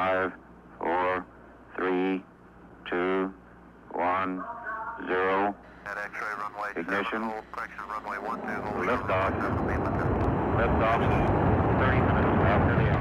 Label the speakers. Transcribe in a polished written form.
Speaker 1: 5, 4, 3, 2, 1, 0.
Speaker 2: At X-ray runway
Speaker 1: Ignition.
Speaker 2: 7, hold, correction, runway 12, hold.
Speaker 1: Liftoff. Liftoff 30 minutes after the hour.